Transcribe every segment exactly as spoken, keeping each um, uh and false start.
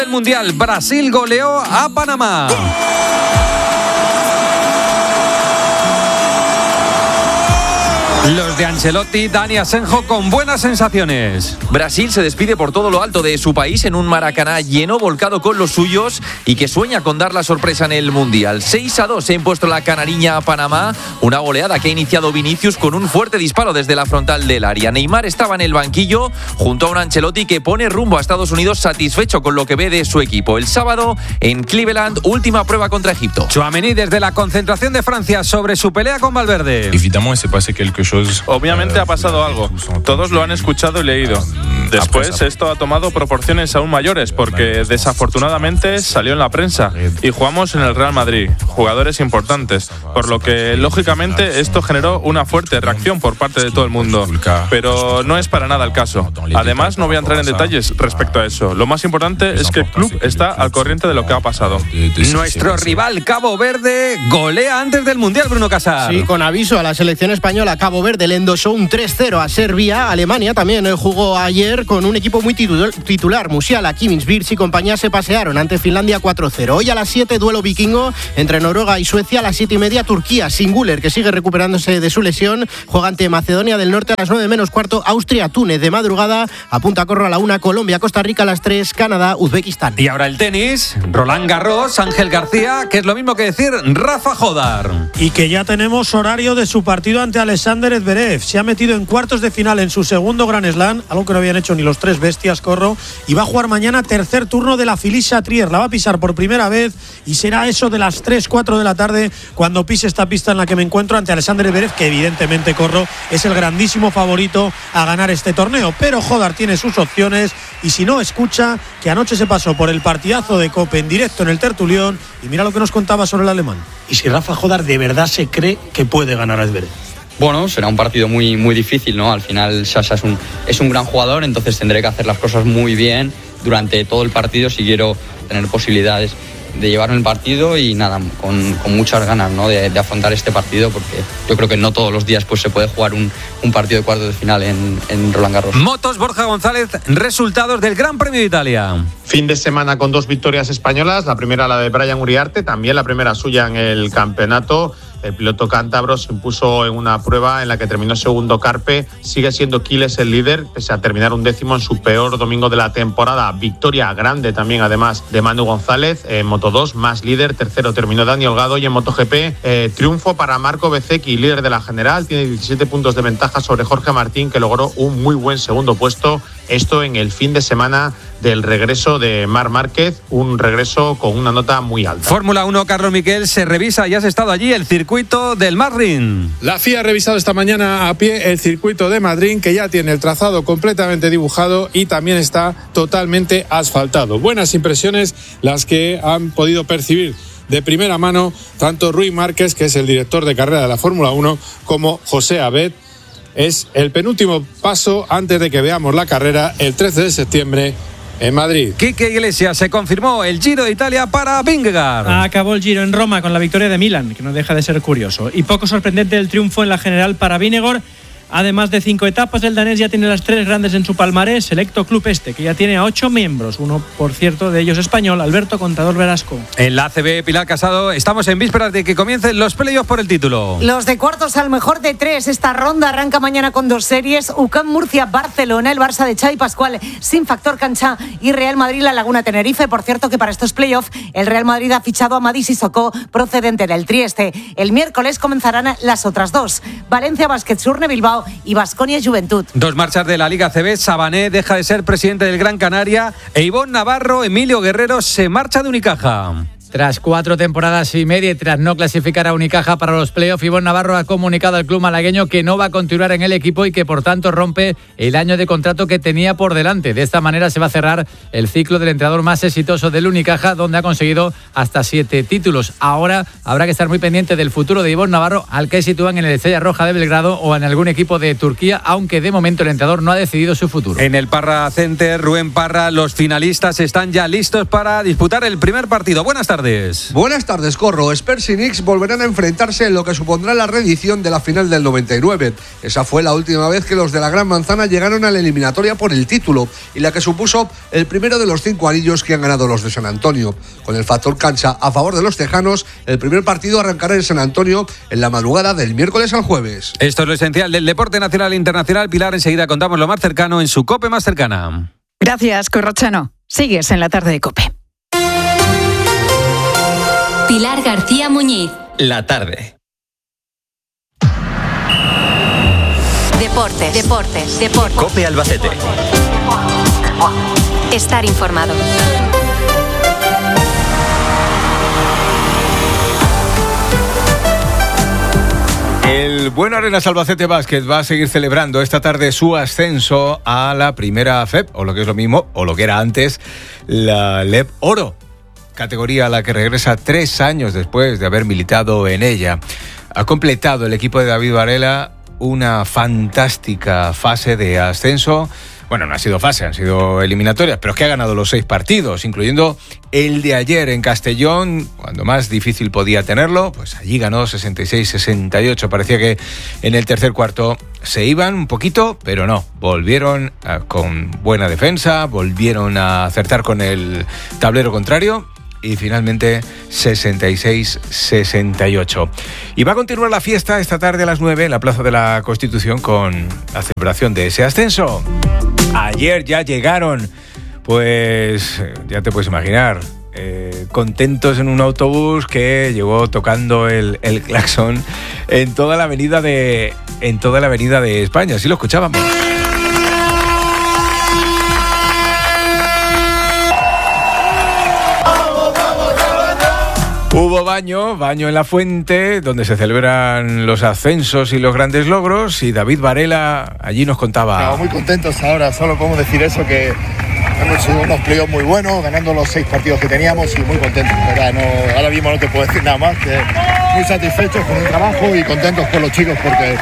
El Mundial, Brasil goleó a Panamá. Los de Ancelotti, Dani Asenjo con buenas sensaciones. Brasil se despide por todo lo alto de su país en un Maracaná lleno, volcado con los suyos y que sueña con dar la sorpresa en el Mundial. seis a dos se ha impuesto la canariña a Panamá, una goleada que ha iniciado Vinicius con un fuerte disparo desde la frontal del área. Neymar estaba en el banquillo junto a un Ancelotti que pone rumbo a Estados Unidos satisfecho con lo que ve de su equipo. El sábado en Cleveland, última prueba contra Egipto. Tchouaméni desde la concentración de Francia sobre su pelea con Valverde. Obviamente ha pasado algo. Todos lo han escuchado y leído. Después esto ha tomado proporciones aún mayores porque desafortunadamente salió en la prensa y jugamos en el Real Madrid, jugadores importantes, por lo que lógicamente esto generó una fuerte reacción por parte de todo el mundo. Pero no es para nada el caso. Además, no voy a entrar en detalles respecto a eso. Lo más importante es que el club está al corriente de lo que ha pasado. Nuestro rival Cabo Verde golea antes del Mundial, Bruno Casar. Sí, con aviso a la selección española. Cabo Verde le endosó un tres cero a Serbia. Alemania también jugó ayer con un equipo muy titular. Musiala, Kimmich, Wirtz y compañía se pasearon ante Finlandia cuatro cero. Hoy a las siete, duelo vikingo entre Noruega y Suecia. A las siete y media, Turquía, sin Güler, que sigue recuperándose de su lesión, juega ante Macedonia del Norte. A las nueve menos cuarto, Austria, Túnez. De madrugada, a punta corro a la una, Colombia, Costa Rica a las tres, Canadá, Uzbekistán. Y ahora el tenis, Roland Garros, Ángel García, que es lo mismo que decir Rafa Jodar. Y que ya tenemos horario de su partido ante Alexander Zverev. Se ha metido en cuartos de final en su segundo Grand Slam, algo que no habían hecho ni los tres bestias, corro, y va a jugar mañana tercer turno de la Philippe-Chatrier. La va a pisar por primera vez y será eso de las tres, cuatro de la tarde cuando pise esta pista en la que me encuentro ante Alexander Zverev, que evidentemente, corro, es el grandísimo favorito a ganar este torneo. Pero Jodar tiene sus opciones y si no, escucha que anoche se pasó por el partidazo de Cope en directo en el Tertulión y mira lo que nos contaba sobre el alemán. Y si Rafa Jodar de verdad se cree que puede ganar a Zverev. Bueno, será un partido muy, muy difícil, ¿no? Al final Sasha es un, es un gran jugador, entonces tendré que hacer las cosas muy bien durante todo el partido si quiero tener posibilidades de llevarme el partido y nada, con, con muchas ganas, ¿no? de, de afrontar este partido, porque yo creo que no todos los días pues se puede jugar un, un partido de cuartos de final en, en Roland Garros. Motos, Borja González, resultados del Gran Premio de Italia. Fin de semana con dos victorias españolas, la primera la de Brian Uriarte, también la primera suya en el campeonato. El piloto cántabro se impuso en una prueba en la que terminó segundo Carpe. Sigue siendo Quiles el líder, pese a terminar un décimo en su peor domingo de la temporada. Victoria grande también, además, de Manu González. En Moto dos, más líder. Tercero terminó Dani Holgado. Y en MotoGP, eh, triunfo para Marco Bezzecchi, líder de la general. Tiene diecisiete puntos de ventaja sobre Jorge Martín, que logró un muy buen segundo puesto. Esto en el fin de semana del regreso de Marc Márquez, un regreso con una nota muy alta. Fórmula uno, Carlos Miquel, se revisa, ya has estado allí, el circuito del Madrid. La F I A ha revisado esta mañana a pie el circuito de Madrid, que ya tiene el trazado completamente dibujado y también está totalmente asfaltado. Buenas impresiones las que han podido percibir de primera mano tanto Rui Márquez, que es el director de carrera de la Fórmula uno, como José Abed. Es el penúltimo paso antes de que veamos la carrera el trece de septiembre en Madrid. Quique Iglesias, se confirmó el Giro de Italia para Vingegaard. Acabó el Giro en Roma con la victoria de Milan, que no deja de ser curioso. Y poco sorprendente el triunfo en la general para Vingegaard. Además de cinco etapas, el danés ya tiene las tres grandes en su palmarés. Selecto Club este, que ya tiene a ocho miembros. Uno, por cierto, de ellos español, Alberto Contador Velasco. En la A C B, Pilar Casado, estamos en vísperas de que comiencen los playoffs por el título. Los de cuartos al mejor de tres. Esta ronda arranca mañana con dos series. U C A M Murcia, Barcelona, el Barça de Xavi Pascual sin factor cancha y Real Madrid, La Laguna, Tenerife. Por cierto, que para estos playoffs el Real Madrid ha fichado a Madi Sissoko, procedente del Trieste. El miércoles comenzarán las otras dos. Valencia Basket, Surne Bilbao y Baskonia Juventud. Dos marchas de la Liga A C B. Sabané deja de ser presidente del Gran Canaria e Ivonne Navarro, Emilio Guerrero se marcha de Unicaja. Tras cuatro temporadas y media y tras no clasificar a Unicaja para los playoffs, Ivonne Navarro ha comunicado al club malagueño que no va a continuar en el equipo y que por tanto rompe el año de contrato que tenía por delante. De esta manera se va a cerrar el ciclo del entrenador más exitoso del Unicaja, donde ha conseguido hasta siete títulos. Ahora habrá que estar muy pendiente del futuro de Ivonne Navarro, al que sitúan en el Estrella Roja de Belgrado o en algún equipo de Turquía, aunque de momento el entrenador no ha decidido su futuro. En el Parra Center, Rubén Parra, los finalistas están ya listos para disputar el primer partido. Buenas tardes. tardes. Buenas tardes, Corro. Spurs y Knicks volverán a enfrentarse en lo que supondrá la reedición de la final del noventa y nueve. Esa fue la última vez que los de la Gran Manzana llegaron a la eliminatoria por el título y la que supuso el primero de los cinco anillos que han ganado los de San Antonio. Con el factor cancha a favor de los tejanos, el primer partido arrancará en San Antonio en la madrugada del miércoles al jueves. Esto es lo esencial del deporte nacional e internacional. Pilar, enseguida contamos lo más cercano en su COPE más cercana. Gracias, Corrochano. Sigues en la tarde de COPE. Pilar García Muñiz. La tarde. Deportes, deportes, deportes. COPE Albacete. Estar informado. El Buen Arenas Albacete Básquet va a seguir celebrando esta tarde su ascenso a la primera F E P, o lo que es lo mismo, o lo que era antes, la L E P Oro. Categoría a la que regresa tres años después de haber militado en ella. Ha completado el equipo de David Varela una fantástica fase de ascenso. Bueno, no ha sido fase, han sido eliminatorias, pero es que ha ganado los seis partidos, incluyendo el de ayer en Castellón, cuando más difícil podía tenerlo, pues allí ganó sesenta y seis sesenta y ocho. Parecía que en el tercer cuarto se iban un poquito, pero no, volvieron a, con buena defensa, volvieron a acertar con el tablero contrario. Y finalmente sesenta y seis sesenta y ocho. Y va a continuar la fiesta esta tarde a las nueve en la Plaza de la Constitución con la celebración de ese ascenso. Ayer ya llegaron, pues ya te puedes imaginar, eh, contentos en un autobús que llegó tocando el, el claxon en toda la avenida de en toda la avenida de España. Así lo escuchábamos. Hubo baño, baño en la fuente, donde se celebran los ascensos y los grandes logros, y David Varela allí nos contaba. Estamos muy contentos ahora, solo podemos decir eso, que hemos hecho unos playoffs muy buenos, ganando los seis partidos que teníamos y muy contentos, ¿verdad? No, ahora mismo no te puedo decir nada más, que muy satisfechos con el trabajo y contentos con los chicos porque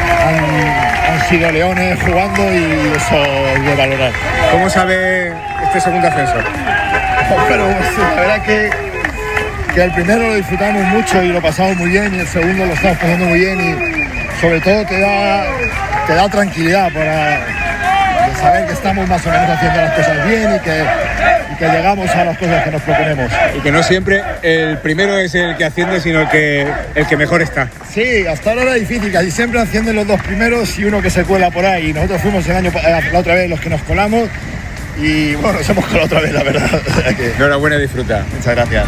han, han sido leones jugando y eso es de valorar. ¿Cómo sabe este segundo ascenso? Pero sí, la verdad que que el primero lo disfrutamos mucho y lo pasamos muy bien y el segundo lo estamos pasando muy bien y sobre todo te da, te da tranquilidad para de saber que estamos más o menos haciendo las cosas bien y que, y que llegamos a las cosas que nos proponemos. Y que no siempre el primero es el que asciende, sino el que, el que mejor está. Sí, hasta ahora era difícil, casi siempre ascienden los dos primeros y uno que se cuela por ahí. Y nosotros fuimos el año, la otra vez los que nos colamos y bueno, nos hemos colado otra vez, la verdad. O sea que... Enhorabuena y disfruta. Muchas gracias.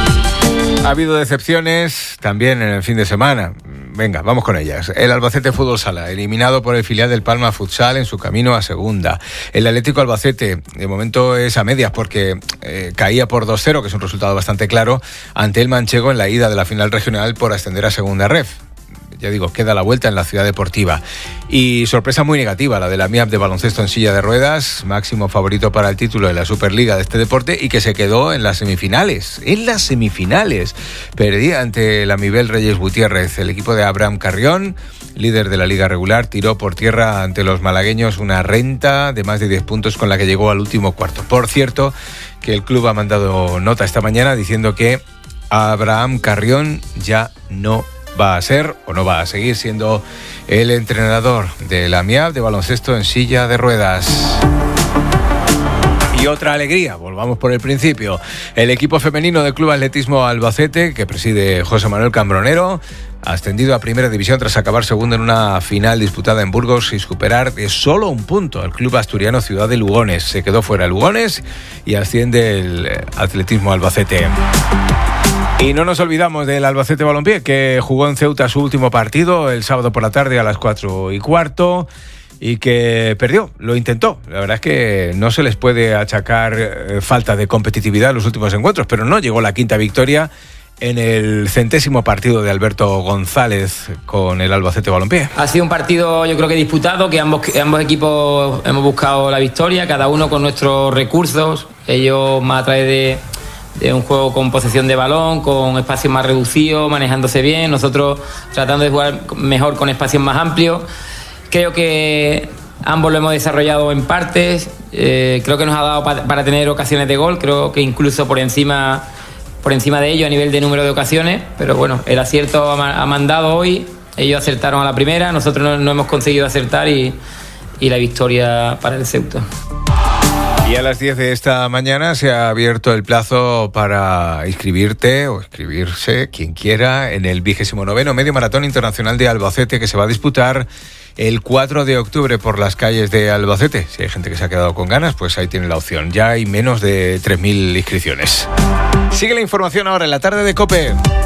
Ha habido decepciones también en el fin de semana. Venga, vamos con ellas. El Albacete Fútbol Sala, eliminado por el filial del Palma Futsal en su camino a segunda. El Atlético Albacete, de momento es a medias porque eh, caía por dos cero, que es un resultado bastante claro, ante el Manchego en la ida de la final regional por ascender a segunda ref. Ya digo, queda la vuelta en la ciudad deportiva. Y sorpresa muy negativa, la de la M I A P de baloncesto en silla de ruedas, máximo favorito para el título de la Superliga de este deporte y que se quedó en las semifinales. En las semifinales. Perdía ante la Mibel Reyes Gutiérrez. El equipo de Abraham Carrión, líder de la liga regular, tiró por tierra ante los malagueños una renta de más de diez puntos con la que llegó al último cuarto. Por cierto, que el club ha mandado nota esta mañana diciendo que Abraham Carrión ya no va a ser o no va a seguir siendo el entrenador de la M I A P de baloncesto en silla de ruedas. Y otra alegría, volvamos por el principio. El equipo femenino del Club Atletismo Albacete, que preside José Manuel Cambronero, ha ascendido a Primera División tras acabar segundo en una final disputada en Burgos y superar de solo un punto al club asturiano Ciudad de Lugones. Se quedó fuera Lugones y asciende el Atletismo Albacete. Y no nos olvidamos del Albacete Balompié, que jugó en Ceuta su último partido el sábado por la tarde a las cuatro y cuarto y que perdió, lo intentó. La verdad es que no se les puede achacar eh, falta de competitividad en los últimos encuentros, pero no llegó la quinta victoria en el centésimo partido de Alberto González con el Albacete Balompié. Ha sido un partido, yo creo que disputado, que ambos, ambos equipos hemos buscado la victoria, cada uno con nuestros recursos, ellos más a través de... de un juego con posesión de balón, con espacios más reducidos, manejándose bien, nosotros tratando de jugar mejor con espacios más amplios. Creo que ambos lo hemos desarrollado en partes, eh, creo que nos ha dado pa- para tener ocasiones de gol, creo que incluso por encima por encima de ellos a nivel de número de ocasiones, pero bueno, el acierto ha mandado hoy, ellos acertaron a la primera, nosotros no, no hemos conseguido acertar y, y la victoria para el Ceuta. Y a las diez de esta mañana se ha abierto el plazo para inscribirte o inscribirse, quien quiera, en el vigésimo noveno Medio Maratón Internacional de Albacete, que se va a disputar el cuatro de octubre por las calles de Albacete. Si hay gente que se ha quedado con ganas, pues ahí tiene la opción. Ya hay menos de tres mil inscripciones. Sigue la información ahora en la tarde de COPE.